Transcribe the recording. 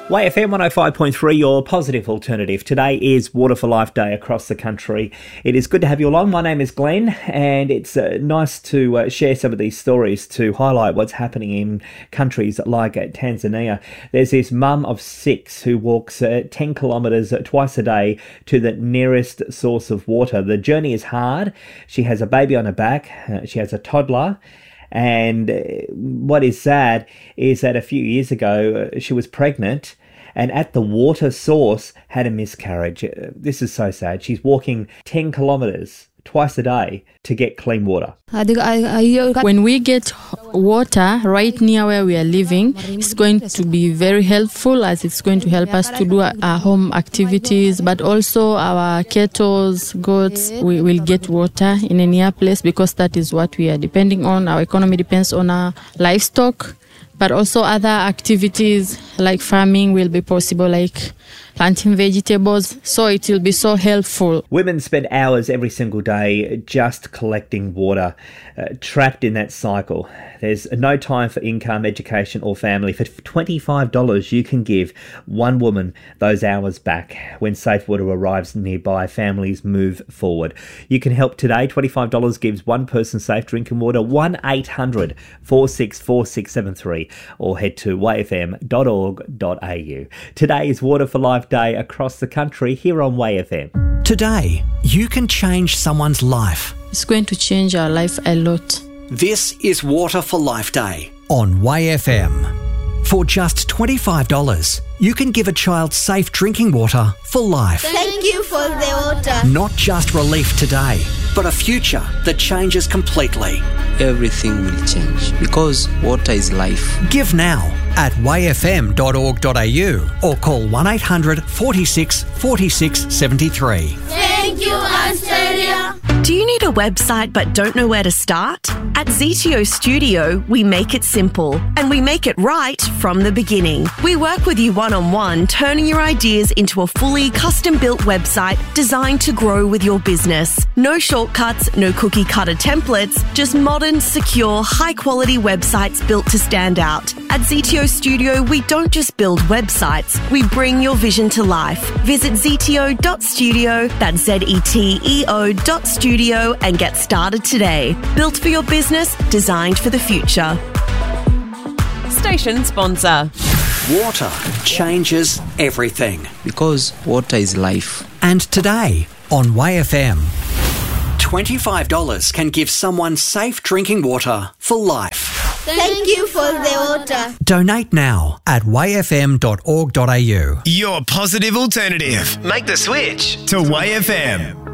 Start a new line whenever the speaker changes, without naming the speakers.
YFM 105.3, your positive alternative. Today is Water for Life Day across the country. It is good to have you along. My name is Glenn, and it's nice to share some of these stories to highlight what's happening in countries like Tanzania. There's this mum of 6 who walks 10 kilometres twice a day to the nearest source of water. The journey is hard. She has a baby on her back. She has a toddler. And what is sad is that a few years ago, she was pregnant and at the water source had a miscarriage. This is so sad. She's walking 10 kilometres twice a day to get clean water.
When we get water right near where we are living, it's going to be very helpful, as it's going to help us to do our home activities, but also our kettles, goats, we will get water in a near place because that is what we are depending on. Our economy depends on our livestock, but also other activities like farming will be possible, like planting vegetables, so it will be so helpful.
Women spend hours every single day just collecting water, trapped in that cycle. There's no time for income, education or family. For $25, you can give one woman those hours back. When safe water arrives nearby, families move forward. You can help today. $25 gives one person safe drinking water. 1-800-464673 or head to wayfm.org.au. Today is Water for Life Day across the country here on WayFM.
Today, you can change someone's life.
It's going to change our life a lot.
This is Water for Life Day on WayFM. For just $25, you can give a child safe drinking water for life.
Thank you for the water.
Not just relief today, but a future that changes completely.
Everything will change because water is life.
Give now at wayfm.org.au or call 1-800-46-46-73.
Thank you, Australia.
Do you need a website but don't know where to start? At ZTO Studio, we make it simple and we make it right from the beginning. We work with you one-on-one, turning your ideas into a fully custom-built website designed to grow with your business. No shortcuts, no cookie-cutter templates, just modern, secure, high-quality websites built to stand out. At ZTO Studio, we don't just build websites, we bring your vision to life. Visit zto.studio, that's ZETEO.studio, and get started today. Built for your business, designed for the future.
Station sponsor.
Water changes everything.
Because water is life.
And today on WayFM, $25 can give someone safe drinking water for life.
Thank you for the water.
Donate now at wayfm.org.au.
Your positive alternative. Make the switch to WayFM.